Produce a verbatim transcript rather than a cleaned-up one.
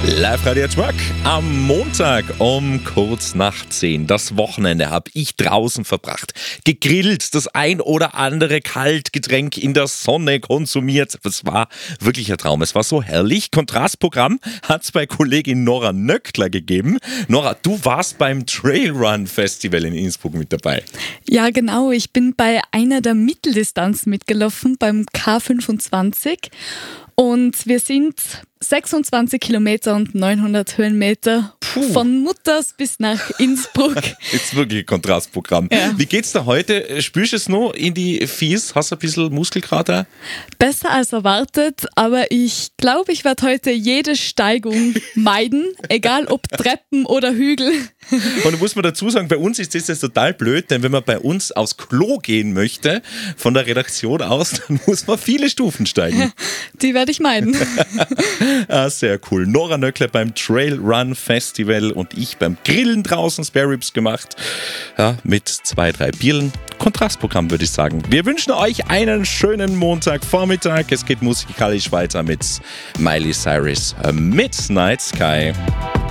Live-Radio at Work am Montag um kurz nach zehn. Das Wochenende habe ich draußen verbracht. Gegrillt, das ein oder andere Kaltgetränk in der Sonne konsumiert. Es war wirklich ein Traum. Es war so herrlich. Kontrastprogramm hat es bei Kollegin Nora Nöckler gegeben. Nora, du warst beim Trailrun Festival in Innsbruck mit dabei. Ja, genau. Ich bin bei einer der Mitteldistanzen mitgelaufen, beim K fünfundzwanzig. Und wir sind sechsundzwanzig Kilometer und neunhundert Höhenmeter Puh. von Mutters bis nach Innsbruck. Ist wirklich ein Kontrastprogramm. Ja. Wie geht's da heute? Spürst du es noch in die Fies? Hast du ein bisschen Muskelkater? Besser als erwartet, aber ich glaube, ich werde heute jede Steigung meiden, egal ob Treppen oder Hügel. Und da muss man dazu sagen, bei uns ist das jetzt total blöd, denn wenn man bei uns aufs Klo gehen möchte, von der Redaktion aus, dann muss man viele Stufen steigen. Die werde ich meiden. Ah, sehr cool. Nora Nöckler beim Trailrun Festival und ich beim Grillen draußen Spare Ribs gemacht. Ja, mit zwei, drei Bierlen. Kontrastprogramm, würde ich sagen. Wir wünschen euch einen schönen Montagvormittag. Es geht musikalisch weiter mit Miley Cyrus, Midnight Sky.